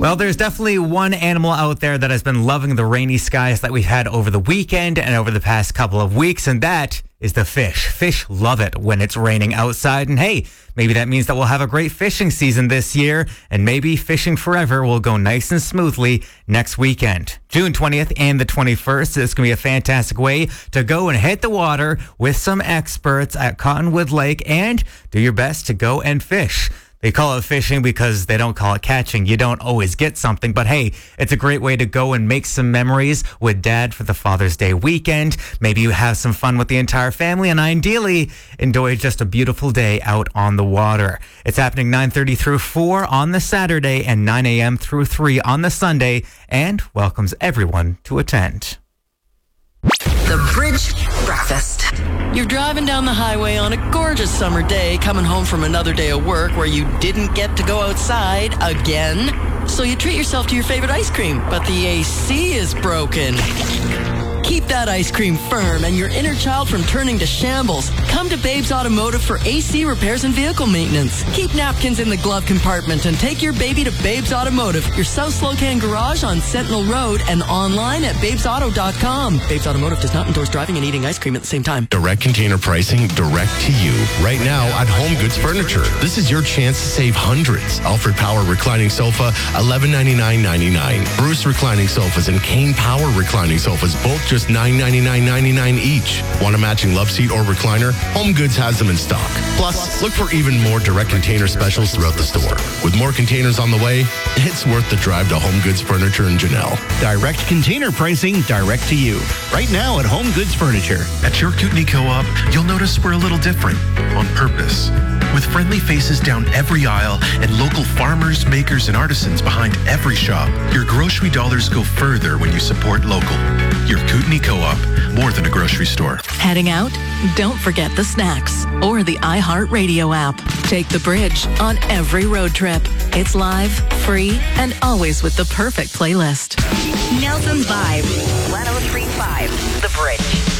Well, there's definitely one animal out there that has been loving the rainy skies that we've had over the weekend and over the past couple of weeks, and that is the fish. Fish love it when it's raining outside, and hey, maybe that means that we'll have a great fishing season this year, and maybe fishing forever will go nice and smoothly next weekend. June 20th and the 21st is going to be a fantastic way to go and hit the water with some experts at Cottonwood Lake and do your best to go and fish. They call it fishing because they don't call it catching. You don't always get something, but hey, it's a great way to go and make some memories with Dad for the Father's Day weekend. Maybe you have some fun with the entire family and ideally enjoy just a beautiful day out on the water. It's happening 9:30 through 4 on the Saturday and 9 a.m. through 3 on the Sunday, and welcomes everyone to attend. The Bridge Breakfast. You're driving down the highway on a gorgeous summer day, coming home from another day of work where you didn't get to go outside again. So you treat yourself to your favorite ice cream, but the AC is broken. Keep that ice cream firm and your inner child from turning to shambles. Come to Babes Automotive for AC repairs and vehicle maintenance. Keep napkins in the glove compartment and take your baby to Babes Automotive, your South Slocan garage on Sentinel Road and online at babesauto.com. Babes Automotive does not endorse driving and eating ice cream at the same time. Direct container pricing direct to you. Right now at Home Goods Furniture. This is your chance to save hundreds. Alfred Power reclining sofa, $1199.99. Bruce reclining sofas and Kane Power reclining sofas, both just $999.99 each. Want a matching love seat or recliner? Home Goods has them in stock. Plus, look for even more direct container specials throughout the store. With more containers on the way, it's worth the drive to Home Goods Furniture in Janelle. Direct container pricing direct to you. Right now at Home Goods Furniture. At your Kootenai Co-op, you'll notice we're a little different on purpose. With friendly faces down every aisle and local farmers, makers, and artisans behind every shop, your grocery dollars go further when you support local. Your Kootenai Co-op, more than a grocery store. Heading out? Don't forget the snacks or the iHeartRadio app. Take the Bridge on every road trip. It's live, free, and always with the perfect playlist. Nelson's Vibe. 103.5 The Bridge.